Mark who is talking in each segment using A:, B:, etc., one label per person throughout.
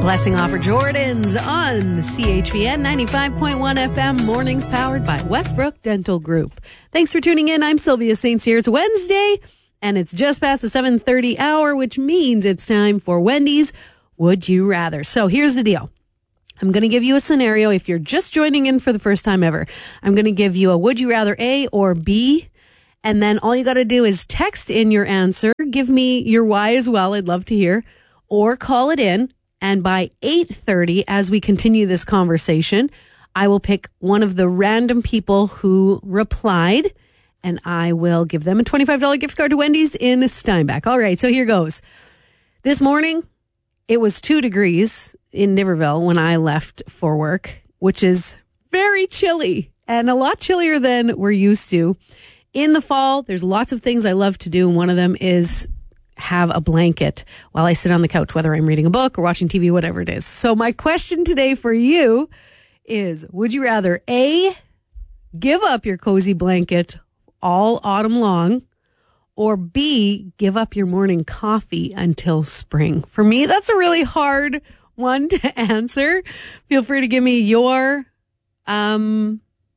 A: Blessing Offer Jordans on CHVN 95.1 FM, mornings powered by Westbrook Dental Group. Thanks for tuning in. I'm Sylvia St. Cyr. It's Wednesday, and it's just past the 7:30 hour, which means it's time for Wendy's Would You Rather. So here's the deal. I'm going to give you a scenario. If you're just joining in for the first time ever, I'm going to give you a would you rather A or B, and then all you got to do is text in your answer. Give me your why as well. I'd love to hear. Or call it in. And by 8:30, as we continue this conversation, I will pick one of the random people who replied, and I will give them a $25 gift card to Wendy's in Steinbach. All right, so here goes. This morning, it was 2 degrees in Niverville when I left for work, which is very chilly and a lot chillier than we're used to. In the fall, there's lots of things I love to do, and one of them is have a blanket while I sit on the couch, whether I'm reading a book or watching TV, whatever it is. So my question today for you is, would you rather A, give up your cozy blanket all autumn long, or B, give up your morning coffee until spring? For me, that's a really hard one to answer. Feel free to give me your opinion.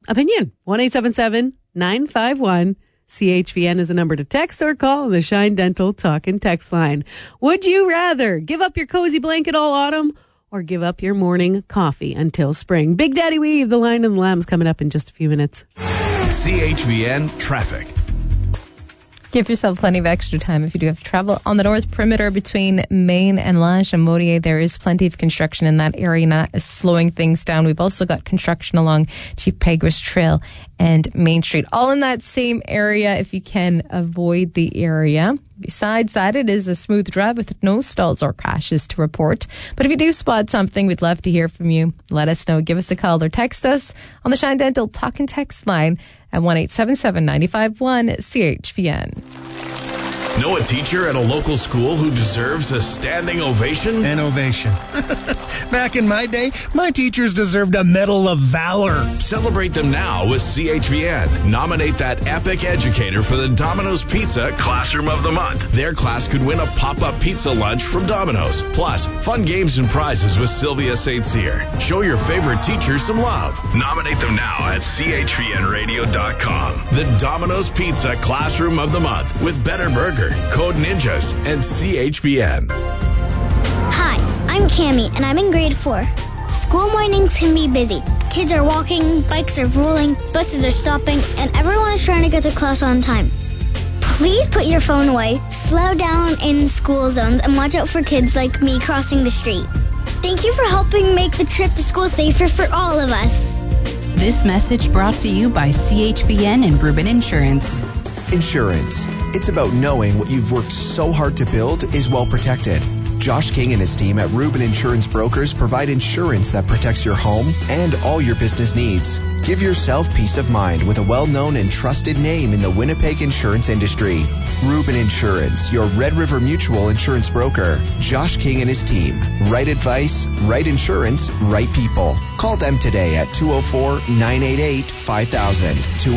A: 1-877-951 CHVN is the number to text or call on the Shine Dental Talk and Text line. Would you rather give up your cozy blanket all autumn or give up your morning coffee until spring? Big Daddy Weave, the Lion and the Lamb's coming up in just a few minutes.
B: CHVN traffic.
C: Give yourself plenty of extra time if you do have to travel. On the north perimeter between Maine and La Chaudière, there is plenty of construction in that area, and that is slowing things down. We've also got construction along Chief Peguis Trail and Main Street, all in that same area if you can avoid the area. Besides that, it is a smooth drive with no stalls or crashes to report. But if you do spot something, we'd love to hear from you. Let us know. Give us a call or text us on the Shine Dental Talk and Text line at 1-877-951-CHVN.
B: Know a teacher at a local school who deserves a standing ovation?
D: An ovation. Back in my day, my teachers deserved a Medal of Valor.
B: Celebrate them now with CHVN. Nominate that epic educator for the Domino's Pizza Classroom of the Month. Their class could win a pop-up pizza lunch from Domino's. Plus, fun games and prizes with Sylvia St. Cyr. Show your favorite teacher some love. Nominate them now at chvnradio.com. The Domino's Pizza Classroom of the Month with Better Burger, Code Ninjas, and CHVN.
E: Hi, I'm Cammie, and I'm in grade 4. School mornings can be busy. Kids are walking, bikes are rolling, buses are stopping, and everyone is trying to get to class on time. Please put your phone away, slow down in school zones, and watch out for kids like me crossing the street. Thank you for helping make the trip to school safer for all of us.
F: This message brought to you by CHVN and Rubin Insurance.
G: Insurance. It's about knowing what you've worked so hard to build is well protected. Josh King and his team at Rubin Insurance Brokers provide insurance that protects your home and all your business needs. Give yourself peace of mind with a well-known and trusted name in the Winnipeg insurance industry. Rubin Insurance, your Red River Mutual insurance broker. Josh King and his team. Right advice, right insurance, right people. Call them today at 204-988-5000,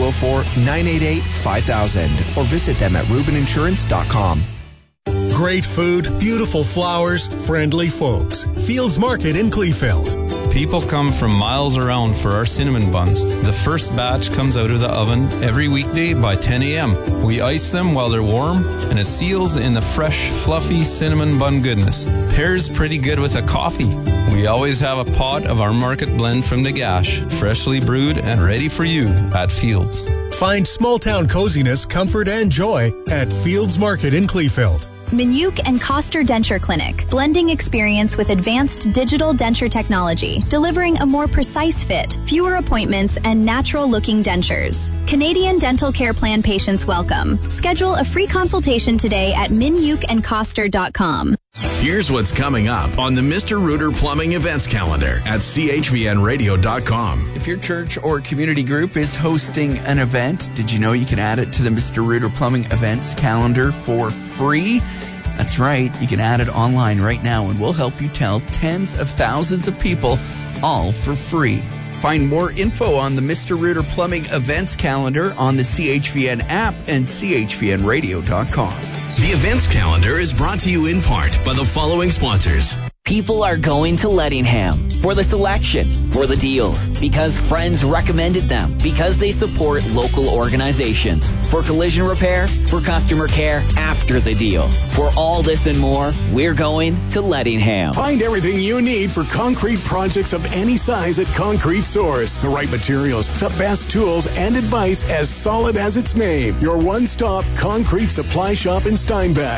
G: 204-988-5000, or visit them at rubininsurance.com.
D: Great food, beautiful flowers, friendly folks. Fields Market in Kleefeld.
H: People come from miles around for our cinnamon buns. The first batch comes out of the oven every weekday by 10 a.m. We ice them while they're warm, and it seals in the fresh, fluffy cinnamon bun goodness. Pairs pretty good with a coffee. We always have a pot of our market blend from the Gash, freshly brewed and ready for you at Fields.
D: Find small-town coziness, comfort, and joy at Fields Market in Kleefeld.
I: Minuk and Coster Denture Clinic, blending experience with advanced digital denture technology, delivering a more precise fit, fewer appointments, and natural-looking dentures. Canadian Dental Care Plan patients welcome. Schedule a free consultation today at minukandcoster.com.
B: Here's what's coming up on the Mr. Rooter Plumbing events calendar at chvnradio.com.
J: If your church or community group is hosting an event, did you know you can add it to the Mr. Rooter Plumbing events calendar for free? That's right. You can add it online right now, and we'll help you tell tens of thousands of people, all for free. Find more info on the Mr. Rooter Plumbing events calendar on the CHVN app and chvnradio.com.
B: The events calendar is brought to you in part by the following sponsors:
K: People are going to Lettingham for the selection, for the deals, because friends recommended them, because they support local organizations, for collision repair, for customer care after the deal. For all this and more, we're going to Lettingham.
L: Find everything you need for concrete projects of any size at Concrete Source. The right materials, the best tools, and advice as solid as its name. Your one-stop concrete supply shop in Steinbach.